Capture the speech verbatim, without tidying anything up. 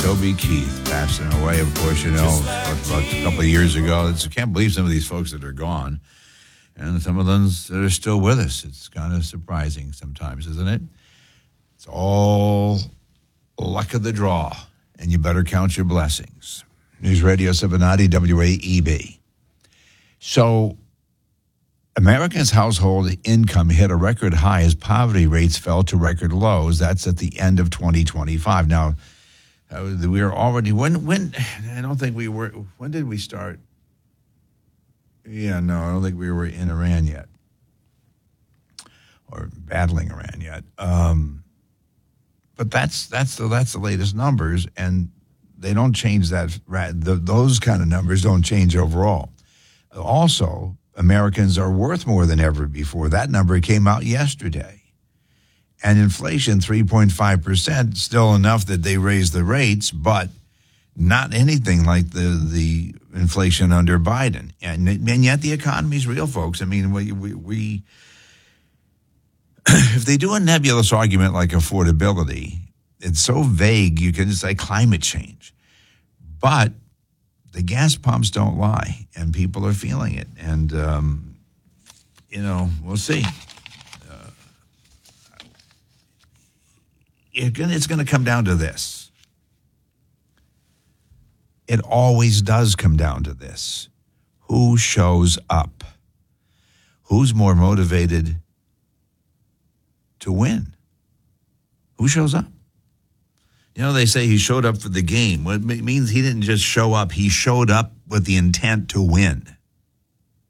Toby Keith passing away, of course, you know, about a couple of years ago. It's, I can't believe some of these folks that are gone, and some of them that are still with us. It's kind of surprising sometimes, isn't it? It's all luck of the draw, and you better count your blessings. News Radio seven ninety W A E B. So, Americans' household income hit a record high as poverty rates fell to record lows. That's at the end of twenty twenty-five. Now, uh, we are already, when, when, I don't think we were, when did we start? Yeah, no, I don't think we were in Iran yet, or battling Iran yet. Um, but that's, that's, the, that's the latest numbers, and they don't change that. The, those kind of numbers don't change overall. Also, Americans are worth more than ever before. That number came out yesterday. And inflation, three point five percent, still enough that they raised the rates, but not anything like the, the inflation under Biden. And, and yet the economy's real, folks. I mean, we, we, we if they do a nebulous argument like affordability, it's so vague, you can say climate change. But the gas pumps don't lie, and people are feeling it. And, um, you know, we'll see. Uh, it, it's going to come down to this. It always does come down to this. Who shows up? Who's more motivated to win? Who shows up? You know, they say he showed up for the game. Well, it means he didn't just show up. He showed up with the intent to win.